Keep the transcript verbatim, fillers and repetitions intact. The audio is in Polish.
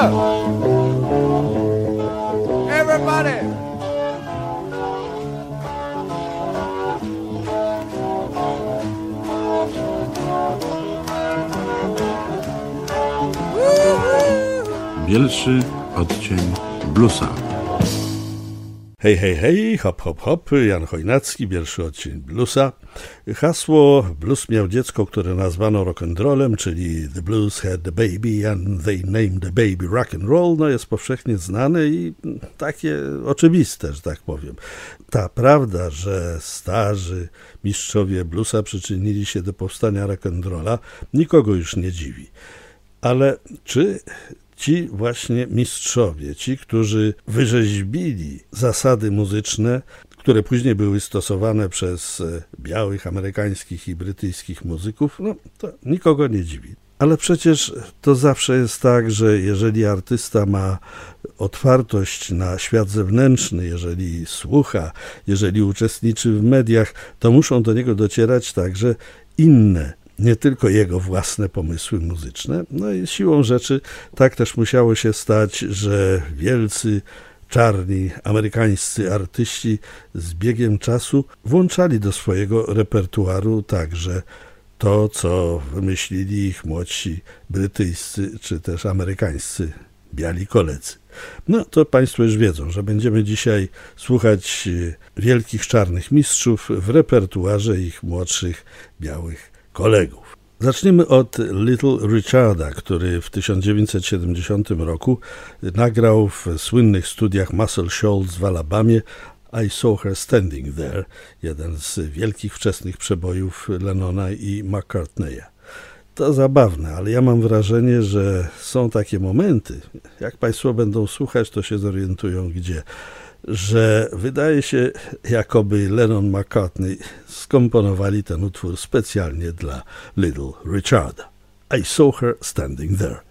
up. Everybody. Bielszy odcień bluesa. Hej, hej, hej, hop, hop, hop, Jan Chojnacki, pierwszy odcień bluesa. Hasło blues miał dziecko, które nazwano rock'n'rollem, czyli The Blues had the baby and they named the baby rock and roll, no jest powszechnie znane i takie oczywiste, że tak powiem. Ta prawda, że starzy mistrzowie bluesa przyczynili się do powstania rock'n'rolla, nikogo już nie dziwi. Ale czy ci właśnie mistrzowie, ci, którzy wyrzeźbili zasady muzyczne, które później były stosowane przez białych, amerykańskich i brytyjskich muzyków, no to nikogo nie dziwi. Ale przecież to zawsze jest tak, że jeżeli artysta ma otwartość na świat zewnętrzny, jeżeli słucha, jeżeli uczestniczy w mediach, to muszą do niego docierać także inne, nie tylko jego własne pomysły muzyczne. No i siłą rzeczy tak też musiało się stać, że wielcy, czarni, amerykańscy artyści z biegiem czasu włączali do swojego repertuaru także to, co wymyślili ich młodsi brytyjscy czy też amerykańscy biali koledzy. No to Państwo już wiedzą, że będziemy dzisiaj słuchać wielkich czarnych mistrzów w repertuarze ich młodszych białych kolegów. Zaczniemy od Little Richarda, który w tysiąc dziewięćset siedemdziesiątym roku nagrał w słynnych studiach Muscle Shoals w Alabamie I Saw Her Standing There, jeden z wielkich wczesnych przebojów Lennona i McCartneya. To zabawne, ale ja mam wrażenie, że są takie momenty, jak Państwo będą słuchać, to się zorientują gdzie, że wydaje się, jakoby Lennon McCartney skomponowali ten utwór specjalnie dla Little Richarda. I Saw Her Standing There.